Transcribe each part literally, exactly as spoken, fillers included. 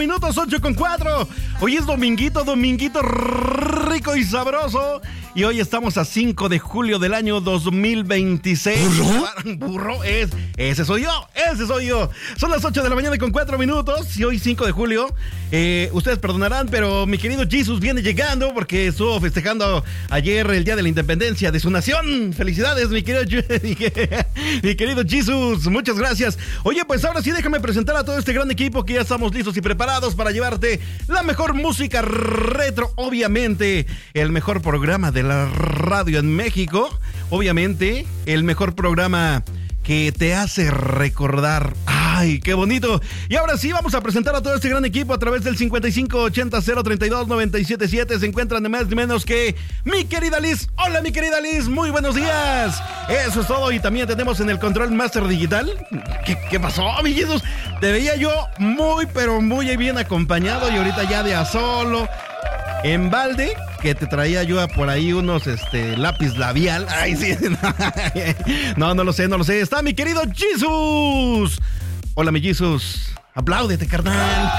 Minutos ocho con cuatro. Hoy es dominguito, dominguito rico y sabroso. Y hoy estamos a cinco de julio del año dos mil veintiséis. ¿Burro? Burro, es, ese soy yo, ese soy yo. Son las ocho de la mañana con cuatro minutos. Y hoy cinco de julio. Eh, ustedes perdonarán, pero mi querido Jesus viene llegando porque estuvo festejando ayer el Día de la Independencia de su nación. Felicidades, mi querido, mi querido Jesus. Muchas gracias. Oye, pues ahora sí déjame presentar a todo este gran equipo que ya estamos listos y preparados para llevarte la mejor música retro, obviamente el mejor programa de la radio en México, obviamente el mejor programa que te hace recordar. ¡Ay, qué bonito! Y ahora sí, vamos a presentar a todo este gran equipo a través del cincuenta y cinco ochenta cero treinta y dos noventa y siete siete. Se encuentran de más ni menos que mi querida Liz. Hola, mi querida Liz, muy buenos días. Eso es todo. Y también tenemos en el control Master Digital. ¿Qué, qué pasó, mi Jesus? Te veía yo muy, pero muy bien acompañado y ahorita ya de a solo. En balde, que te traía yo por ahí unos este lápiz labial. Ay, sí. No, no lo sé, no lo sé. Está mi querido Jesus. Hola, mi Jesus. Apláudete, carnal.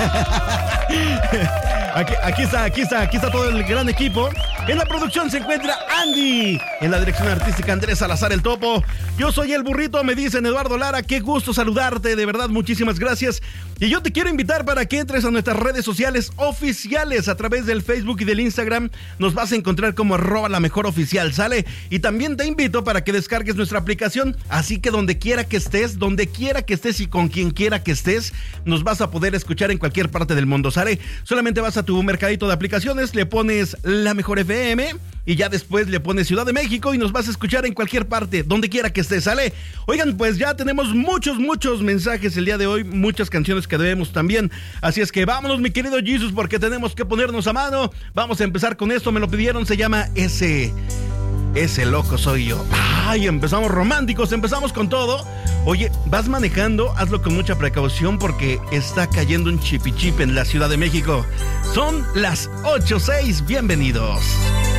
Aquí, aquí está, aquí está, aquí está todo el gran equipo. En la producción se encuentra Andy. En la dirección artística Andrés Salazar el Topo. Yo soy el burrito, me dicen Eduardo Lara. Qué gusto saludarte, de verdad, muchísimas gracias. Y yo te quiero invitar para que entres a nuestras redes sociales oficiales. A través del Facebook y del Instagram nos vas a encontrar como arroba la mejor oficial, ¿sale? Y también te invito para que descargues nuestra aplicación. Así que donde quiera que estés, donde quiera que estés y con quien quiera que estés, nos vas a poder escuchar en cualquier parte del mundo, ¿sale? Solamente vas a tu mercadito de aplicaciones, le pones La Mejor F M y ya después le pones Ciudad de México y nos vas a escuchar en cualquier parte, donde quiera que estés, ¿sale? Oigan, pues ya tenemos muchos, muchos mensajes el día de hoy, muchas canciones que debemos también, así es que vámonos, mi querido Jesus, porque tenemos que ponernos a mano. Vamos a empezar con esto, me lo pidieron, se llama Ese... Ese loco soy yo. Ay, empezamos románticos, empezamos con todo. Oye, vas manejando, hazlo con mucha precaución porque está cayendo un chipichip en la Ciudad de México. Son las ocho seis, bienvenidos.